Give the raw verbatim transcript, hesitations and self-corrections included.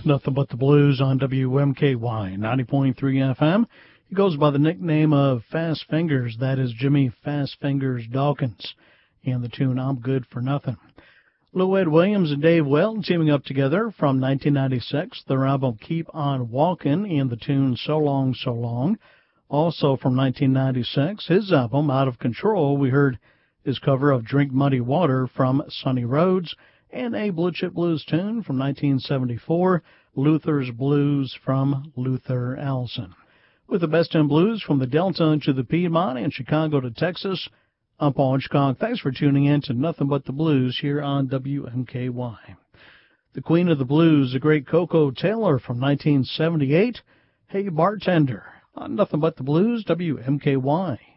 Nothing But the Blues on W M K Y ninety point three F M. He goes by the nickname of Fast Fingers. That is Jimmy Fast Fingers Dawkins. And the tune I'm Good for Nothing. Lou Ed Williams and Dave Weldon teaming up together from nineteen ninety-six. Their album Keep On Walkin' and the tune So Long, So Long. Also from nineteen ninety-six, his album Out of Control, we heard his cover of Drink Muddy Water from Sonny Rhodes, and a Blue Chip Blues tune from nineteen seventy-four, Luther's Blues from Luther Allison. With the best in blues from the Delta to the Piedmont and Chicago to Texas, I'm Paul Hitchcock. Thanks for tuning in to Nothing But the Blues here on W M K Y. The Queen of the Blues, the great Coco Taylor from nineteen seventy-eight, Hey Bartender, on Nothing But the Blues, W M K Y.